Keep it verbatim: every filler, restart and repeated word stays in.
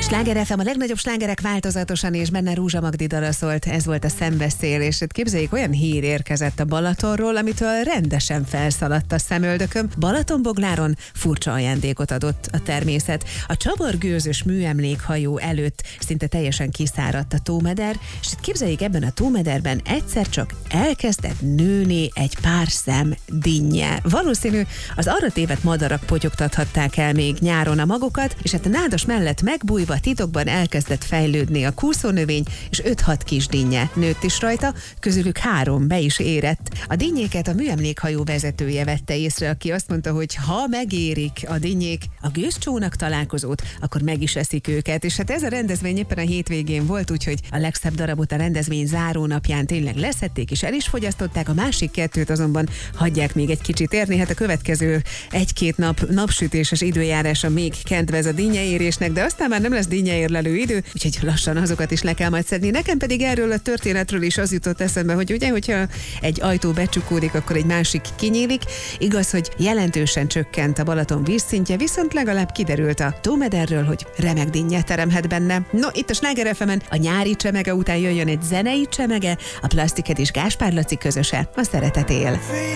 Sláger ef em, a legnagyobb slágerek változatosan, és benne Rúzsa Magdi dala szólt, ez volt a Szembeszél, és itt képzeljék, olyan hír érkezett a Balatonról, amitől rendesen felszaladt a szemöldököm. Balatonbogláron furcsa ajándékot adott a természet. A csavargőzös műemlékhajó előtt szinte teljesen kiszáradt a tómeder, és itt képzeljék, ebben a tómederben egyszer csak elkezdett nőni egy pár szem dinnye. Valószínű, az arra tévedt madarak potyogtathatták el még nyáron a magokat, és hát a nádas mellett megbújva titokban elkezdett fejlődni a kúszónövény, és öt-hat kis dinnye nőtt is rajta, közülük három be is érett. A dinnyéket a műemlékhajó vezetője vette észre, aki azt mondta, hogy ha megérik a dinnyék a gőzcsónak találkozót, akkor meg is eszik őket. És hát ez a rendezvény éppen a hétvégén volt, úgyhogy a legszebb darabot a rendezvény zárónapján tényleg leszették és el is fogyasztották, a másik kettőt azonban hagyják még egy kicsit érni. Hát a következő egy-két nap napsütéses időjárása még kedvez a dinnyeérésnek, de aztán már nem lesz dinnyeérlelő idő, úgyhogy lassan azokat is le kell majd szedni. Nekem pedig erről a történetről is az jutott eszembe, hogy ugye, hogyha egy ajtó becsukódik, akkor egy másik kinyílik. Igaz, hogy jelentősen csökkent a Balaton vízszintje, viszont legalább kiderült a tómederről, hogy remek dinnye teremhet benne. No, itt a Sláger ef emen a nyári csemege után jöjjön egy zenei csemege, a Plastiked és Gáspár Laci közöse, a Szeretet él.